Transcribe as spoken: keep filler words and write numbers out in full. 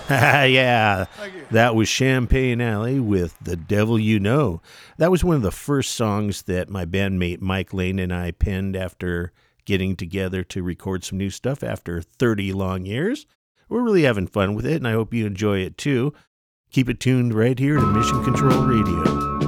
Yeah, Thank you. that was Champagne Alley with The Devil You Know. That was one of the first songs that my bandmate Mike Lane and I penned after getting together to record some new stuff after thirty long years. We're really having fun with it, and I hope you enjoy it too. Keep it tuned right here to Mission Control Radio.